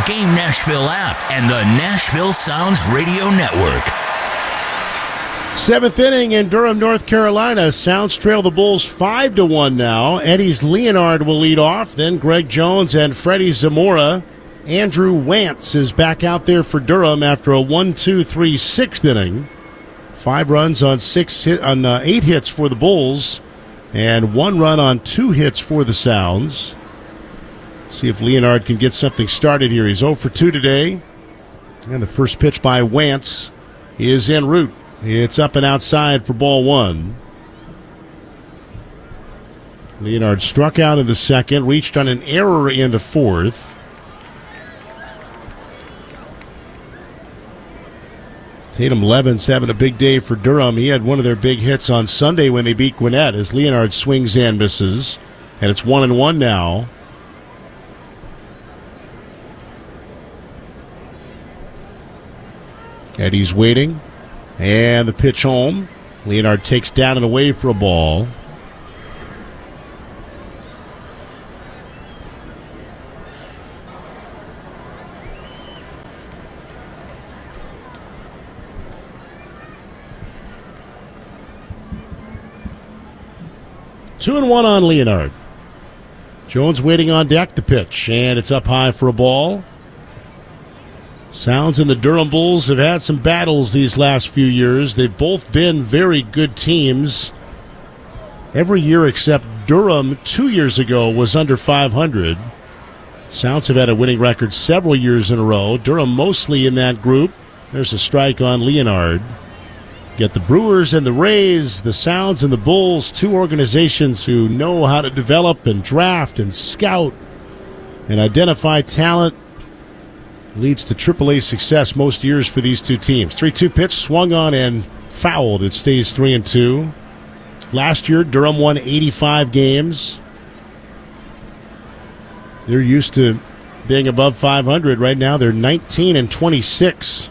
Game Nashville app and the Nashville Sounds Radio Network. Seventh inning in Durham, North Carolina. Sounds trail the Bulls 5-1 now. Eddie's Leonard will lead off. Then Greg Jones and Freddie Zamora. Andrew Wantz is back out there for Durham after a 1-2-3 sixth inning. 5 runs on 8 hits for the Bulls, and 1 run on 2 hits for the Sounds. See if Leonard can get something started here. He's 0 for 2 today. And the first pitch by Wantz is en route. It's up and outside for ball 1. Leonard struck out in the second, reached on an error in the fourth. Tatum Levin's having a big day for Durham. He had one of their big hits on Sunday when they beat Gwinnett as Leonard swings and misses. And it's 1-1 now. Eddie's waiting. And the pitch home. Leonard takes down and away for a ball. Two and one on Leonard. Jones waiting on deck to pitch, and it's up high for a ball. Sounds and the Durham Bulls have had some battles these last few years. They've both been very good teams. Every year except Durham 2 years ago was under 500. Sounds have had a winning record several years in a row. Durham mostly in that group. There's a strike on Leonard. Get the Brewers and the Rays, the Sounds and the Bulls, two organizations who know how to develop and draft and scout and identify talent. Leads to AAA success most years for these two teams. 3-2 pitch swung on and fouled. It stays 3-2. Last year, Durham won 85 games. They're used to being above 500. Right now, they're 19-26.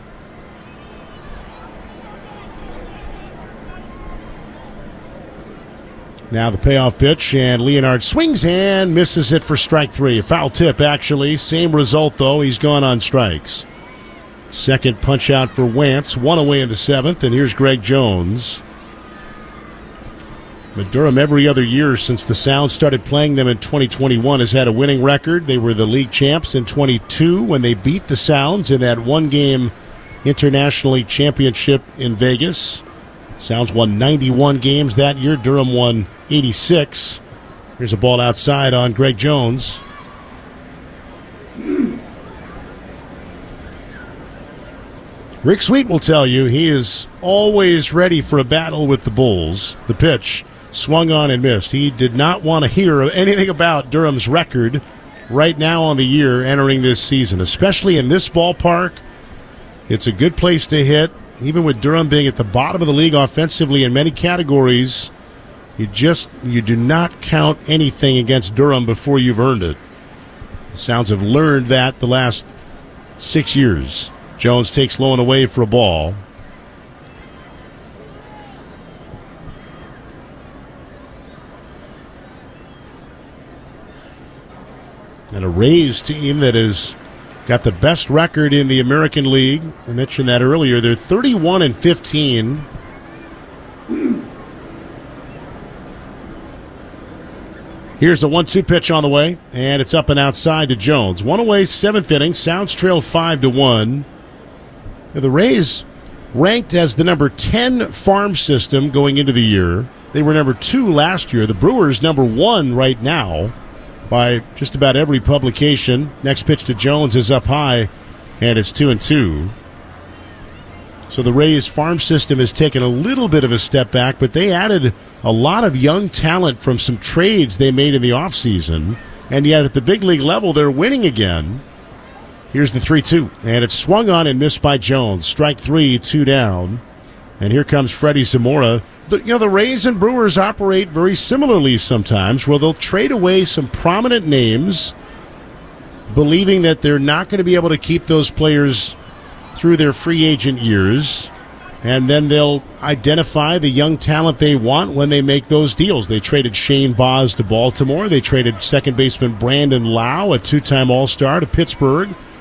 Now the payoff pitch, and Leonard swings and misses it for strike 3. A foul tip, actually. Same result, though. He's gone on strikes. Second punch out for Wantz. 1 away in the 7th, and here's Greg Jones. But Durham, every other year since the Sounds started playing them in 2021, has had a winning record. They were the league champs in 22 when they beat the Sounds in that one-game International League Championship in Vegas. Sounds won 91 games that year. Durham won 86. Here's a ball outside on Greg Jones. Rick Sweet will tell you he is always ready for a battle with the Bulls. The pitch swung on and missed. He did not want to hear anything about Durham's record right now on the year entering this season, especially in this ballpark. It's a good place to hit. Even with Durham being at the bottom of the league offensively in many categories, you do not count anything against Durham before you've earned it. The Sounds have learned that the last 6 years. Jones takes low and away for a ball. And a Rays team that is got the best record in the American League. I mentioned that earlier. They're 31-15. Here's a 1-2 pitch on the way, and it's up and outside to Jones. 1 away, 7th inning. Sounds trail 5-1. The Rays ranked as the number 10 farm system going into the year. They were number 2 last year. The Brewers number 1 right now by just about every publication. Next pitch to Jones is up high, and it's 2-2. So the Rays farm system has taken a little bit of a step back, but they added a lot of young talent from some trades they made in the offseason, and yet at the big league level, they're winning again. Here's the 3-2, and it's swung on and missed by Jones. Strike 3, 2 down. And here comes Freddie Zamora. The Rays and Brewers operate very similarly sometimes, where they'll trade away some prominent names, believing that they're not going to be able to keep those players through their free agent years, and then they'll identify the young talent they want when they make those deals. They traded Shane Baz to Baltimore. They traded second baseman Brandon Lau, a 2-time All-Star, to Pittsburgh.